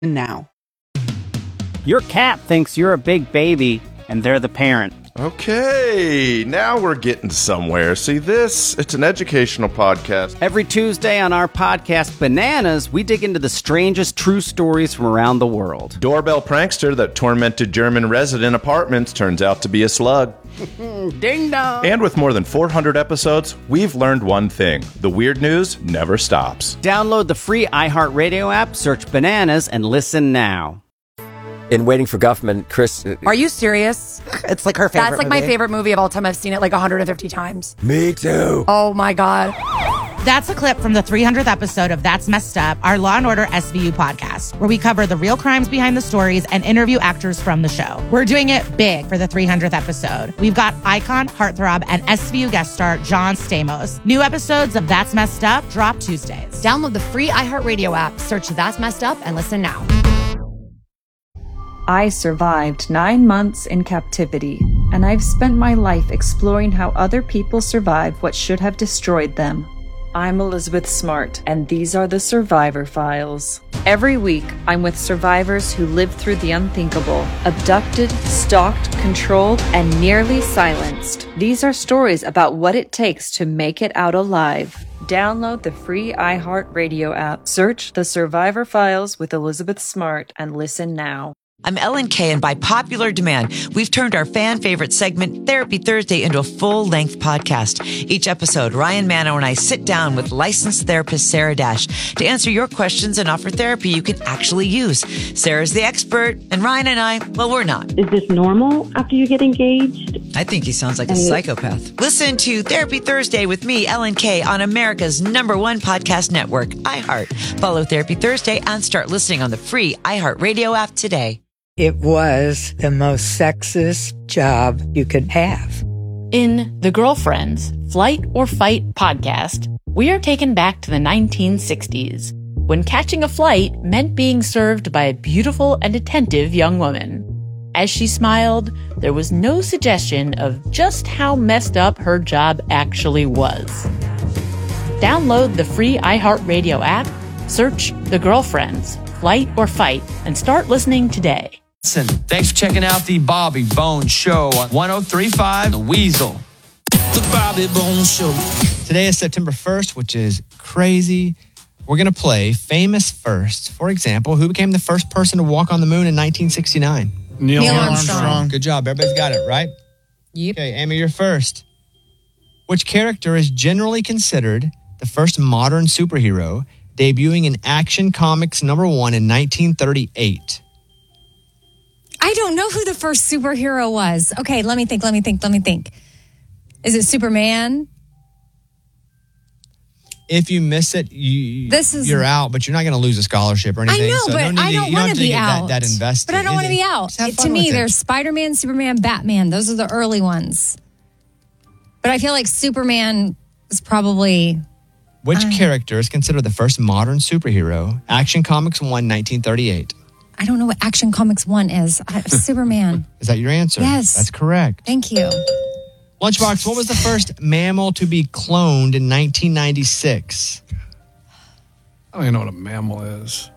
now. Your cat thinks you're a big baby, and they're the parent. Okay, now we're getting somewhere. See this? It's an educational podcast. Every Tuesday on our podcast, Bananas, we dig into the strangest true stories from around the world. Doorbell prankster that tormented German resident apartments turns out to be a slug. Ding dong! And with more than 400 episodes, we've learned one thing. The weird news never stops. Download the free iHeartRadio app, search Bananas, and listen now. In Waiting for Guffman, Chris... Are you serious? It's like her favorite That's like movie. my favorite movie of all time. I've seen it like 150 times. Me too. Oh my God. That's a clip from the 300th episode of That's Messed Up, our Law & Order SVU podcast, where we cover the real crimes behind the stories and interview actors from the show. We're doing it big for the 300th episode. We've got icon, heartthrob, and SVU guest star John Stamos. New episodes of That's Messed Up drop Tuesdays. Download the free iHeartRadio app, search That's Messed Up, and listen now. I survived 9 months in captivity, and I've spent my life exploring how other people survive what should have destroyed them. I'm Elizabeth Smart, and these are the Survivor Files. Every week, I'm with survivors who lived through the unthinkable, abducted, stalked, controlled, and nearly silenced. These are stories about what it takes to make it out alive. Download the free iHeartRadio app, search The Survivor Files with Elizabeth Smart, and listen now. I'm Ellen Kay, and by popular demand, we've turned our fan favorite segment, Therapy Thursday, into a full-length podcast. Each episode, Ryan Manno and I sit down with licensed therapist Sarah Dash to answer your questions and offer therapy you can actually use. Sarah's the expert, and Ryan and I, well, we're not. Is this normal after you get engaged? I think he sounds like a psychopath. Listen to Therapy Thursday with me, Ellen Kay, on America's #1 podcast network, iHeart. Follow Therapy Thursday and start listening on the free iHeartRadio app today. It was the most sexist job you could have. In The Girlfriends, Flight or Fight podcast, we are taken back to the 1960s, when catching a flight meant being served by a beautiful and attentive young woman. As she smiled, there was no suggestion of just how messed up her job actually was. Download the free iHeartRadio app, search The Girlfriends, Flight or Fight, and start listening today. Listen, thanks for checking out the Bobby Bones Show on 103.5 The Weasel. The Bobby Bones Show. Today is September 1st, which is crazy. We're going to play Famous First. For example, who became the first person to walk on the moon in 1969? Neil Armstrong. Good job. Everybody's got it, right? Yep. Okay, Amy, you're first. Which character is generally considered the first modern superhero, debuting in Action Comics #1 in 1938? I don't know who the first superhero was. Okay, let me think. Is it Superman? If you miss it, you're out, but you're not going to lose a scholarship or anything. I know, but I don't want to be out. That invested. But I don't want to be out. To me, there's Spider-Man, Superman, Batman. Those are the early ones. But I feel like Superman is probably... Which character is considered the first modern superhero? Action Comics 1, 1938. I don't know what Action Comics 1 is. Superman. Is that your answer? Yes. That's correct. Thank you. Lunchbox, what was the first mammal to be cloned in 1996? I don't even know what a mammal is.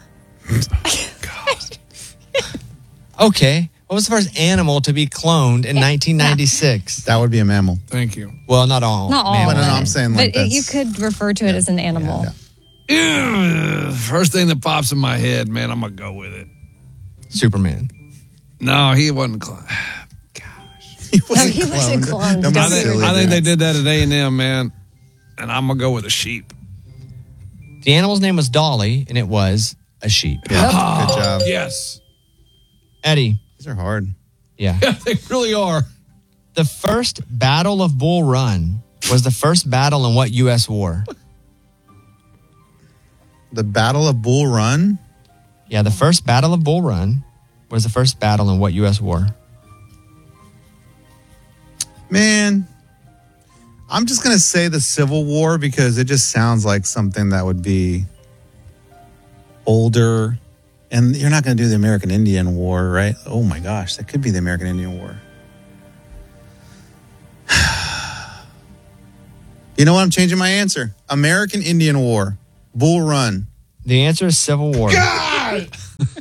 God. Okay. What was the first animal to be cloned in 1996? That would be a mammal. Thank you. Well, not all. Not all. But no, I'm saying like but you could refer to it as an animal. First thing that pops in my head, man, I'm going to go with it. Superman. No, he wasn't cloned. He wasn't cloned. I think they did that at A&M, man. And I'm going to go with a sheep. The animal's name was Dolly, and it was a sheep. Yeah. Good job. Yes. Eddie. These are hard. Yeah. Yeah, they really are. The first Battle of Bull Run was the first battle in what U.S. war? The Battle of Bull Run? Yeah, the first Battle of Bull Run was the first battle in what U.S. war? Man, I'm just going to say the Civil War because it just sounds like something that would be older. And you're not going to do the American Indian War, right? Oh my gosh, that could be the American Indian War. You know what? I'm changing my answer. American Indian War. Bull Run. The answer is Civil War. God! right.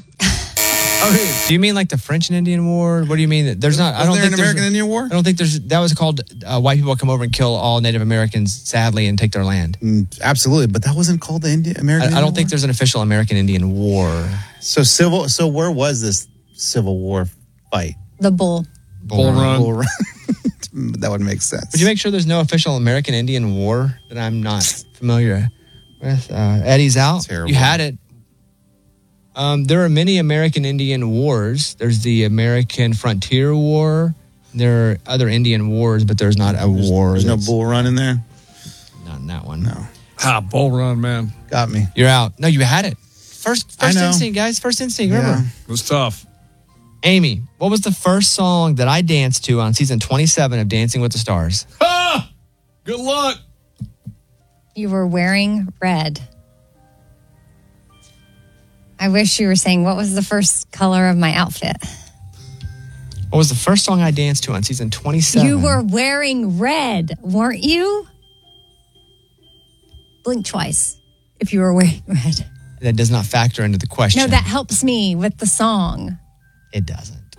Do you mean like the French and Indian War? What do you mean? There's not. I don't think an American Indian War. I don't think there's. That was called white people come over and kill all Native Americans, sadly, and take their land. Absolutely, but that wasn't called the American. I don't think there's an official American Indian War. So where was this Civil War fight? The Bull Run. That would make sense. Would you make sure there's no official American Indian War that I'm not familiar with? Eddie's out. Terrible. You had it. There are many American Indian wars. There's the American Frontier War. There are other Indian wars, but there's not a war. There's no Bull Run in there? Not in that one. No. Bull Run, man. Got me. You're out. No, you had it. First instinct, guys. First instinct. Remember. It was tough. Amy, what was the first song that I danced to on season 27 of Dancing with the Stars? Good luck. You were wearing red. I wish you were saying, what was the first color of my outfit? What was the first song I danced to on season 27? You were wearing red, weren't you? Blink twice if you were wearing red. That does not factor into the question. No, that helps me with the song. It doesn't.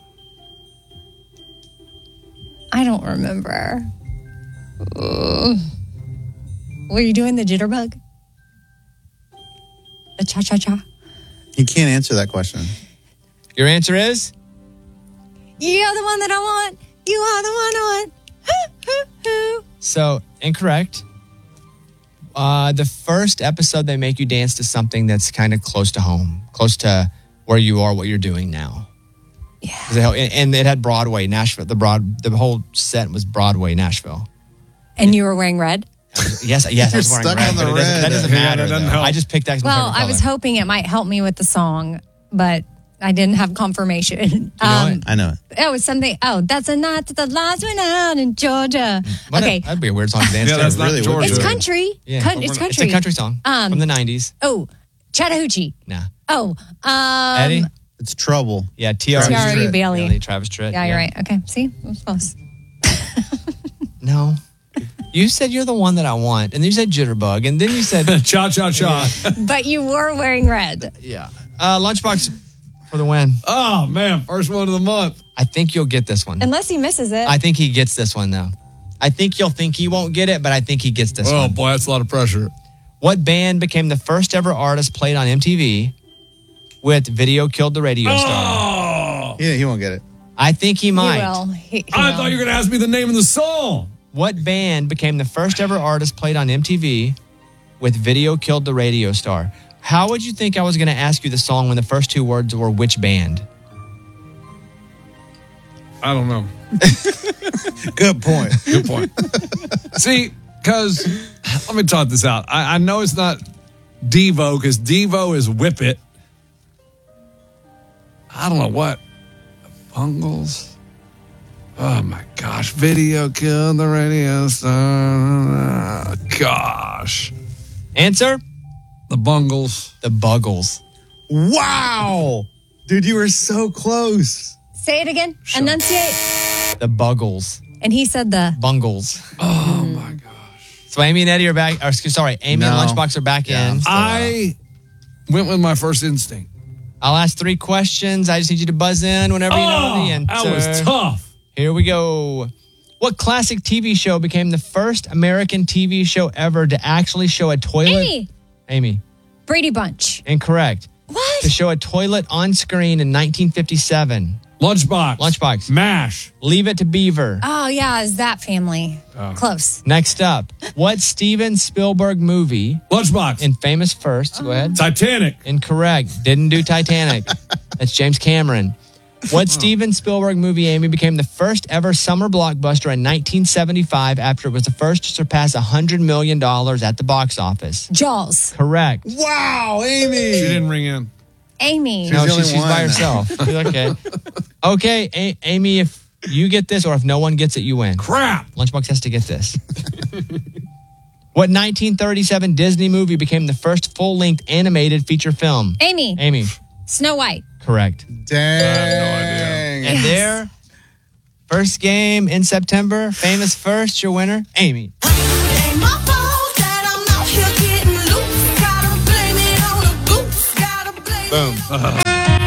I don't remember. Were you doing the jitterbug? The cha-cha-cha? You can't answer that question. Your answer is? You're the one that I want. You are the one I want. So, incorrect. The first episode, they make you dance to something that's kind of close to home, close to where you are, what you're doing now. Yeah. And it had Broadway, Nashville. The whole set was Broadway, Nashville. And you were wearing red? Yes, I was wearing stuck red. on the But red. That doesn't matter. That doesn't though. help. I just picked that. Well, I was hoping it might help me with the song, but I didn't have confirmation. I know it. Oh, it's something. Oh, that's a night that the lights went out in Georgia. Okay. That'd be a weird song to dance Yeah, to. that's not Georgia. It's country. Yeah. It's country. It's a country song from the 90s. Oh, Chattahoochee. Nah. Oh, Eddie? It's Trouble. Yeah, T.R.E. T.R.E. Bailey. Travis Tritt. Yeah, you're right. Okay, see? It was close. No. You said you're the one that I want, and then you said jitterbug, and then you said cha-cha-cha. But you were wearing red. Yeah. Lunchbox for the win. Oh, man. First one of the month. I think you'll get this one. Unless he misses it. I think he gets this one, though. I think you'll think he won't get it, but I think he gets this one. Oh, boy, that's a lot of pressure. What band became the first ever artist played on MTV with Video Killed the Radio Star? Oh. Yeah, he won't get it. I think he might. He will. He I will. thought you were going to ask me the name of the song. What band became the first ever artist played on MTV with Video Killed the Radio Star? How would you think I was going to ask you the song when the first two words were which band? I don't know. Good point. Good point. See, because let me talk this out. I know it's not Devo because Devo is Whip It. I don't know what. The Bungles. Oh my gosh. Video Killed the Radio Star. Gosh. Answer? The Bungles. The Buggles. Wow. Dude, you were so close. Say it again. Enunciate. The Buggles. And he said the Bungles. Oh my gosh. So Amy and Eddie are back. Amy and Lunchbox are back in. I went with my first instinct. I'll ask 3 questions. I just need you to buzz in whenever you know the answer. That was tough. Here we go. What classic TV show became the first American TV show ever to actually show a toilet? Amy. Brady Bunch. Incorrect. What? To show a toilet on screen in 1957. Lunchbox. MASH. Leave It to Beaver. Oh, yeah, is that family. Close. Next up, what Steven Spielberg movie? Lunchbox. In Famous First. Go ahead. Titanic. Incorrect. Didn't do Titanic. That's James Cameron. What Steven Spielberg movie, Amy, became the first ever summer blockbuster in 1975 after it was the first to surpass $100 million at the box office? Jaws. Correct. Wow, Amy. She didn't ring in. Amy. No, she's by herself. Okay. Okay, Amy, if you get this or if no one gets it, you win. Crap. Lunchbox has to get this. What 1937 Disney movie became the first full-length animated feature film? Amy. Snow White. Correct. Dang. I have no idea. And there, first game in September, Famous First, your winner, Amy. Boom.